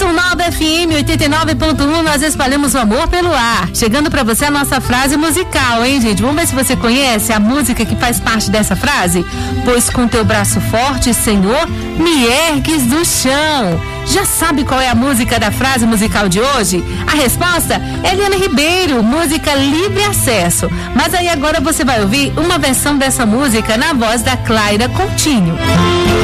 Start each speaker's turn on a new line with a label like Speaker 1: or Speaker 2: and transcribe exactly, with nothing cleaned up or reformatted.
Speaker 1: Y nove F M oitenta e nove ponto um, nós espalhamos o amor pelo ar. Chegando pra você a nossa frase musical, hein, gente? Vamos ver se você conhece a música que faz parte dessa frase? Pois com teu braço forte, Senhor, me ergues do chão. Já sabe qual é a música da frase musical de hoje? A resposta é Eliane Ribeiro, música Livre Acesso. Mas aí agora você vai ouvir uma versão dessa música na voz da Clayra Coutinho.